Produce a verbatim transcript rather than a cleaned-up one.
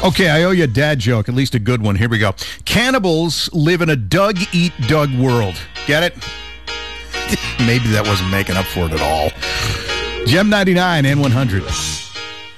Okay, I owe you a dad joke, at least a good one. Here we go. Cannibals live in a Doug-eat-Doug world. Get it? Maybe that wasn't making up for it at all. Gem ninety-nine and one hundred.